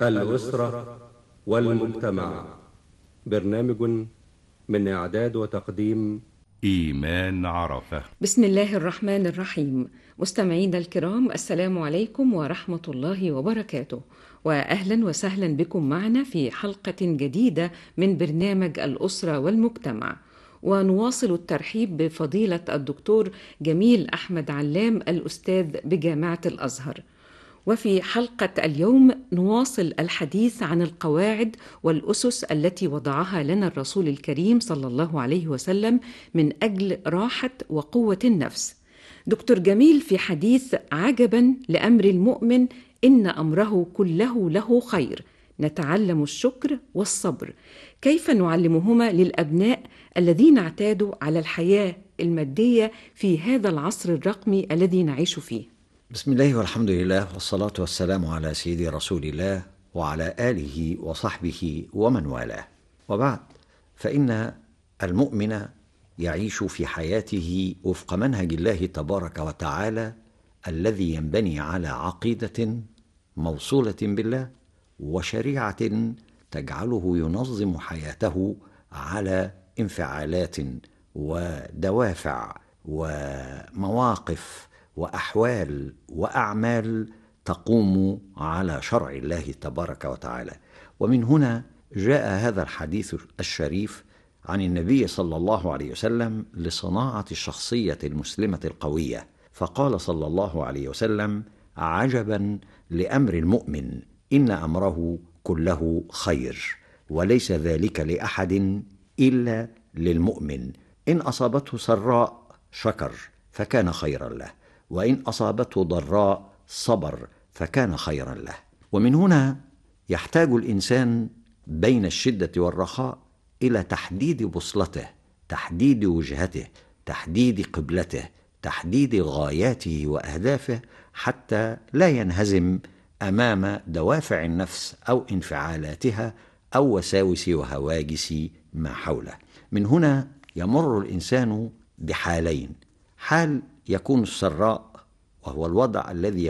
الأسرة والمجتمع. برنامج من إعداد وتقديم إيمان عرفة. بسم الله الرحمن الرحيم. مستمعينا الكرام، السلام عليكم ورحمة الله وبركاته، وأهلا وسهلا بكم معنا في حلقة جديدة من برنامج الأسرة والمجتمع. ونواصل الترحيب بفضيلة الدكتور جميل أحمد علام، الأستاذ بجامعة الأزهر. وفي حلقة اليوم نواصل الحديث عن القواعد والأسس التي وضعها لنا الرسول الكريم صلى الله عليه وسلم من أجل راحة وقوة النفس. دكتور جميل، في حديث عجبا لأمر المؤمن إن أمره كله له خير، نتعلم الشكر والصبر. كيف نعلمهما للأبناء الذين اعتادوا على الحياة المادية في هذا العصر الرقمي الذي نعيش فيه؟ بسم الله والحمد لله والصلاة والسلام على سيدي رسول الله وعلى آله وصحبه ومن والاه، وبعد، فإن المؤمن يعيش في حياته وفق منهج الله تبارك وتعالى الذي ينبني على عقيدة موصولة بالله وشريعة تجعله ينظم حياته على انفعالات ودوافع ومواقف وأحوال وأعمال تقوم على شرع الله تبارك وتعالى. ومن هنا جاء هذا الحديث الشريف عن النبي صلى الله عليه وسلم لصناعة الشخصية المسلمة القوية، فقال صلى الله عليه وسلم: عجبا لأمر المؤمن إن أمره كله خير، وليس ذلك لأحد إلا للمؤمن، إن أصابته سراء شكر فكان خيرا له، وإن أصابته ضراء صبر فكان خيرا له. ومن هنا يحتاج الإنسان بين الشدة والرخاء إلى تحديد بوصلته، تحديد وجهته، تحديد قبلته، تحديد غاياته وأهدافه، حتى لا ينهزم أمام دوافع النفس أو انفعالاتها أو وساوس وهواجس ما حوله. من هنا يمر الإنسان بحالين: حال يكون السراء وهو الوضع الذي